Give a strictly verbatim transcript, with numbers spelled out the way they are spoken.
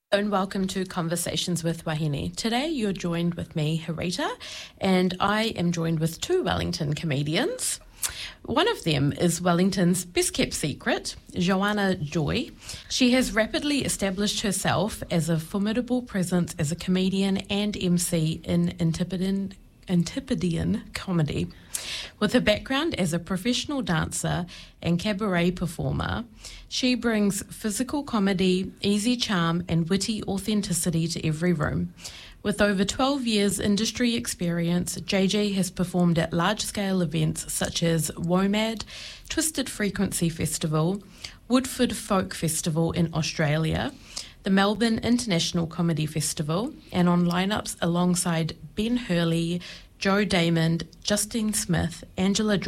And welcome to Conversations with Wahine. Today you're joined with me, Harita, and I am joined with two Wellington comedians. One of them is Wellington's best-kept secret, Joanna Joy. She has rapidly established herself as a formidable presence as a comedian and M C in Antipodean, Antipodean comedy. With a background as a professional dancer and cabaret performer, she brings physical comedy, easy charm, and witty authenticity to every room. With over twelve years industry experience, J J has performed at large-scale events such as WOMAD, Twisted Frequency Festival, Woodford Folk Festival in Australia, the Melbourne International Comedy Festival, and on lineups alongside Ben Hurley, Joe Damon, Justine Smith, Angela